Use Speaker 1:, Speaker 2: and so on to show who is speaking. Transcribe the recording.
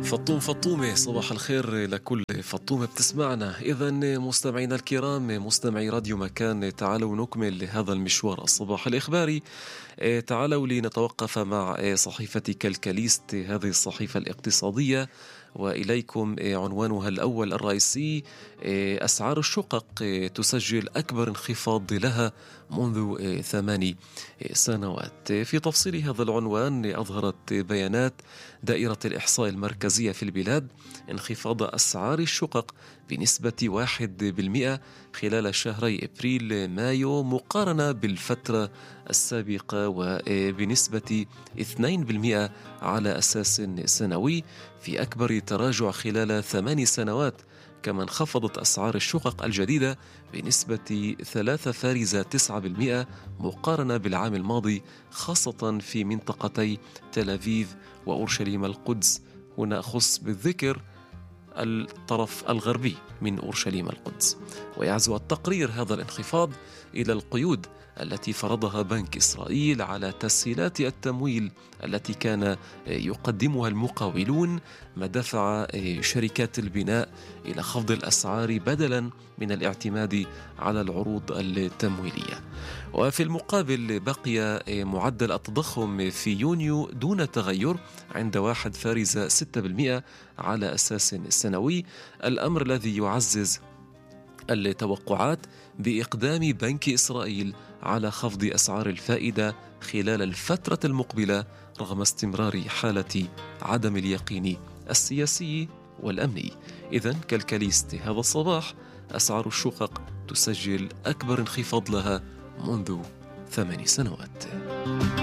Speaker 1: فطومة صباح الخير لكل فطومة بتسمعنا. إذا مستمعينا الكرام، مستمعي راديو مكان، تعالوا نكمل هذا المشوار الصباح الإخباري. تعالوا لنتوقف مع صحيفة كالكاليست، هذه الصحيفة الاقتصادية، وإليكم عنوانها الأول الرئيسي: أسعار الشقق تسجل أكبر انخفاض لها منذ 8 سنوات. في تفصيل هذا العنوان، أظهرت بيانات دائرة الإحصاء المركزية في البلاد انخفاض أسعار الشقق بنسبة 1% خلال شهري إبريل مايو مقارنة بالفترة السابقة، وبنسبة 2% على أساس سنوي، في أكبر تراجع خلال 8 سنوات. كما انخفضت أسعار الشقق الجديدة بنسبة 3.9% مقارنة بالعام الماضي، خاصة في منطقتي تل أبيب وأورشليم القدس. هنا أخص بالذكر الطرف الغربي من أورشليم القدس. ويعزو التقرير هذا الانخفاض إلى القيود التي فرضها بنك إسرائيل على تسهيلات التمويل التي كان يقدمها المقاولون، ما دفع شركات البناء إلى خفض الأسعار بدلا من الاعتماد على العروض التمويلية. وفي المقابل بقي معدل التضخم في يونيو دون تغير عند 1.6% على أساس سنوي، الأمر الذي يعزز التوقعات بإقدام بنك إسرائيل على خفض أسعار الفائدة خلال الفترة المقبلة رغم استمرار حالة عدم اليقين السياسي والأمني. إذن كالكاليست هذا الصباح: أسعار الشقق تسجل أكبر انخفاض لها منذ 8 سنوات.